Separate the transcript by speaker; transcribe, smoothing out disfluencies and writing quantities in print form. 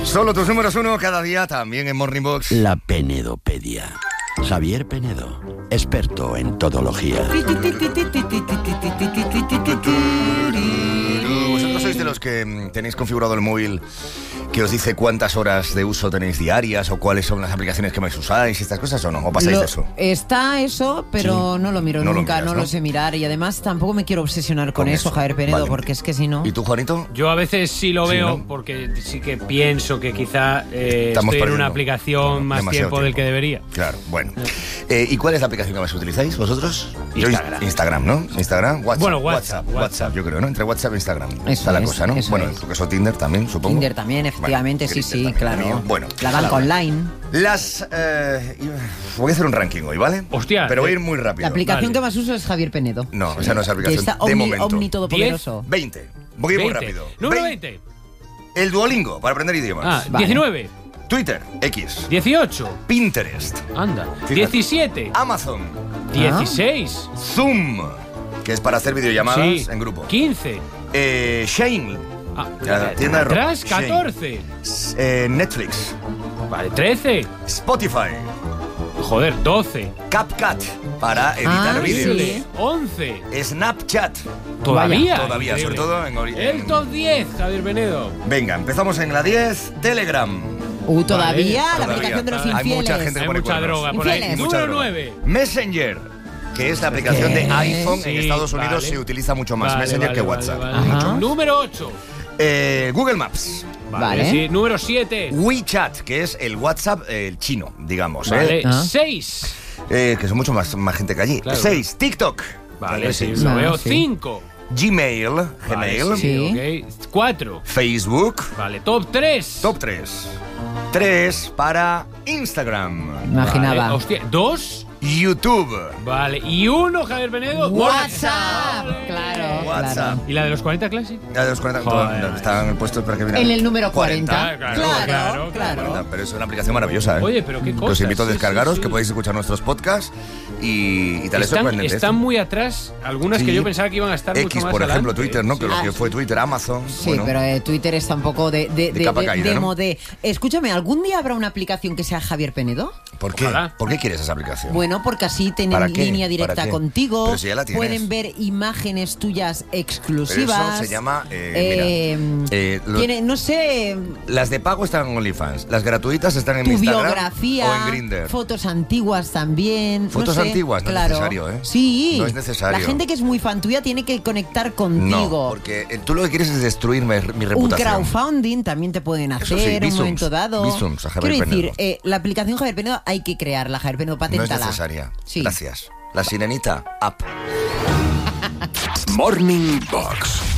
Speaker 1: Solo tus números 1 cada día, también en Morning Box.
Speaker 2: La Penedopedia. Javier Penedo, experto en todología.
Speaker 1: ¿Vosotros sois de los que tenéis configurado el móvil que os dice cuántas horas de uso tenéis diarias o cuáles son las aplicaciones que más usáis y estas cosas o no? ¿O pasáis de eso?
Speaker 3: Está eso, pero
Speaker 1: Sí.
Speaker 3: no lo miro
Speaker 1: No lo
Speaker 3: nunca,
Speaker 1: miras,
Speaker 3: no
Speaker 1: ¿no?
Speaker 3: lo sé mirar. Y además tampoco me quiero obsesionar con eso, Javier Penedo,
Speaker 1: Vale.
Speaker 3: porque es que si no...
Speaker 1: ¿Y tú, Juanito?
Speaker 4: Yo a veces sí lo
Speaker 1: Sí,
Speaker 4: veo
Speaker 1: ¿no?
Speaker 4: porque sí que pienso que quizá estoy en
Speaker 1: perdiendo
Speaker 4: una aplicación más
Speaker 1: demasiado
Speaker 4: tiempo del que debería.
Speaker 1: Claro, bueno. ¿Y cuál es la aplicación que más utilizáis vosotros?
Speaker 4: Instagram.
Speaker 1: Instagram, ¿no? Instagram, WhatsApp.
Speaker 4: Bueno, WhatsApp.
Speaker 1: Yo creo, ¿no? Entre WhatsApp e Instagram.
Speaker 3: Eso
Speaker 1: está la
Speaker 3: es,
Speaker 1: cosa, ¿no?
Speaker 3: eso
Speaker 1: Bueno,
Speaker 3: es.
Speaker 1: en tu caso Tinder también, supongo.
Speaker 3: Tinder también, efectivamente,
Speaker 1: Bueno,
Speaker 3: sí,
Speaker 1: Grindr
Speaker 3: sí,
Speaker 1: también,
Speaker 3: claro.
Speaker 1: bueno.
Speaker 3: La banca online.
Speaker 1: Las... voy a hacer un ranking hoy, ¿vale?
Speaker 4: Hostia,
Speaker 1: Pero voy a ir muy
Speaker 3: La
Speaker 1: rápido.
Speaker 3: aplicación
Speaker 4: Vale.
Speaker 3: que más uso es Javier Penedo.
Speaker 1: No, esa no es la
Speaker 3: Que
Speaker 1: aplicación.
Speaker 3: está
Speaker 1: de momento.
Speaker 3: omni todopoderoso.
Speaker 1: 20. Voy a ir muy
Speaker 4: 20.
Speaker 1: rápido.
Speaker 4: Número 20.
Speaker 1: El Duolingo, para aprender idiomas.
Speaker 4: Ah,
Speaker 3: Vale.
Speaker 4: 19.
Speaker 1: Twitter, X.
Speaker 4: 18.
Speaker 1: Pinterest.
Speaker 4: Anda.
Speaker 1: Fíjate.
Speaker 4: 17.
Speaker 1: Amazon.
Speaker 4: 16.
Speaker 1: Zoom, que es para hacer videollamadas
Speaker 4: Sí.
Speaker 1: en grupo.
Speaker 4: 15.
Speaker 1: Shane.
Speaker 4: Ah,
Speaker 1: La tienda de ropa.
Speaker 4: atrás,
Speaker 1: Shane.
Speaker 4: 14.
Speaker 1: Netflix.
Speaker 4: Vale, 13.
Speaker 1: Spotify.
Speaker 4: Joder, 12.
Speaker 1: CapCut, para editar
Speaker 3: Ah,
Speaker 1: vídeos.
Speaker 3: sí.
Speaker 4: 11.
Speaker 1: Snapchat.
Speaker 4: Todavía.
Speaker 1: Todavía,
Speaker 4: Increíble.
Speaker 1: sobre todo
Speaker 4: El top 10, Javier Benedo.
Speaker 1: Venga, empezamos en la 10. Telegram.
Speaker 3: Todavía, la
Speaker 1: Todavía.
Speaker 3: aplicación de los
Speaker 1: Hay
Speaker 3: infieles.
Speaker 1: mucha gente
Speaker 4: Hay
Speaker 1: pone
Speaker 4: mucha
Speaker 1: cuernos.
Speaker 4: droga por ahí.
Speaker 3: Infieles.
Speaker 1: Mucha
Speaker 4: Número
Speaker 1: droga.
Speaker 4: 9.
Speaker 1: Messenger, que es la aplicación
Speaker 3: ¿Qué?
Speaker 1: de iPhone en
Speaker 4: Sí,
Speaker 1: Estados Unidos,
Speaker 4: vale.
Speaker 1: se utiliza mucho más
Speaker 4: Vale,
Speaker 1: Messenger
Speaker 4: vale,
Speaker 1: que
Speaker 4: vale,
Speaker 1: WhatsApp.
Speaker 4: vale.
Speaker 3: Ajá.
Speaker 4: Número 8.
Speaker 1: Google Maps.
Speaker 3: Vale.
Speaker 4: Sí. Número 7.
Speaker 1: WeChat, que es el WhatsApp el chino, digamos.
Speaker 4: Vale.
Speaker 3: Ah.
Speaker 4: 6.
Speaker 1: Que son mucho más gente que allí.
Speaker 4: Claro.
Speaker 1: 6. TikTok.
Speaker 4: Vale, sí,
Speaker 1: Sí.
Speaker 4: lo
Speaker 3: Ah,
Speaker 4: veo.
Speaker 3: sí.
Speaker 4: 5.
Speaker 1: Gmail. Gmail.
Speaker 3: Sí.
Speaker 4: 4.
Speaker 1: Facebook.
Speaker 4: Vale, top 3.
Speaker 1: Top 3. 3 para Instagram.
Speaker 3: Imaginaba.
Speaker 4: Vale, hostia, 2.
Speaker 1: YouTube.
Speaker 4: Vale, y 1, Javier Benedo.
Speaker 3: WhatsApp.
Speaker 4: Vale.
Speaker 3: Claro,
Speaker 1: WhatsApp.
Speaker 3: claro.
Speaker 4: ¿Y la de los 40 Classic?
Speaker 1: Ya de los 40
Speaker 4: Joder.
Speaker 1: están puestos para que vean.
Speaker 3: En el número 40.
Speaker 4: Claro, claro.
Speaker 1: Pero es una aplicación maravillosa, ¿eh?
Speaker 4: Oye, pero qué
Speaker 1: Que os
Speaker 4: cosas,
Speaker 1: invito a
Speaker 4: sí,
Speaker 1: descargaros,
Speaker 4: sí, sí.
Speaker 1: que podéis escuchar nuestros podcasts y tal. Es
Speaker 4: Están,
Speaker 1: sorprendente.
Speaker 4: están muy atrás, algunas
Speaker 1: Sí.
Speaker 4: que yo pensaba que iban a estar mucho
Speaker 1: X,
Speaker 4: más
Speaker 1: por ejemplo,
Speaker 4: adelante.
Speaker 1: Twitter, ¿no? Que lo
Speaker 3: Sí.
Speaker 1: que fue Twitter, Amazon.
Speaker 3: Sí,
Speaker 1: bueno.
Speaker 3: pero Twitter está un poco de
Speaker 1: capa caída, ¿no?
Speaker 3: modé. Escúchame, ¿algún día habrá una aplicación que sea Javier Penedo?
Speaker 1: ¿Por qué?
Speaker 4: Ojalá.
Speaker 1: ¿Por qué quieres esa aplicación?
Speaker 3: Bueno, porque así tienen
Speaker 1: ¿Para qué?
Speaker 3: línea
Speaker 1: ¿Para
Speaker 3: directa
Speaker 1: qué?
Speaker 3: contigo.
Speaker 1: Pero si ya la tienes.
Speaker 3: Pueden ver imágenes tuyas
Speaker 1: Pero
Speaker 3: exclusivas.
Speaker 1: eso se llama.
Speaker 3: No sé,
Speaker 1: Las de pago están en OnlyFans. Las gratuitas están en
Speaker 3: tu
Speaker 1: Instagram
Speaker 3: biografía,
Speaker 1: o en Grindr.
Speaker 3: fotos antiguas también.
Speaker 1: Fotos
Speaker 3: no sé,
Speaker 1: antiguas, no es
Speaker 3: claro.
Speaker 1: necesario, ¿eh?
Speaker 3: Sí.
Speaker 1: No es necesario.
Speaker 3: La gente que es muy fan tuya tiene que conectar
Speaker 1: No,
Speaker 3: contigo.
Speaker 1: porque tú lo que quieres es destruir mi
Speaker 3: Un
Speaker 1: reputación.
Speaker 3: crowdfunding también te pueden
Speaker 1: Eso
Speaker 3: hacer
Speaker 1: sí,
Speaker 3: en un
Speaker 1: Bizums,
Speaker 3: momento dado.
Speaker 1: Bizums a Javier
Speaker 3: Quiero decir,
Speaker 1: Penedo.
Speaker 3: la aplicación Javier Penedo hay que crearla, Javier Penedo,
Speaker 1: No es
Speaker 3: paténtala.
Speaker 1: necesaria.
Speaker 3: Sí.
Speaker 1: Gracias. La sirenita, app.
Speaker 2: Morning Box.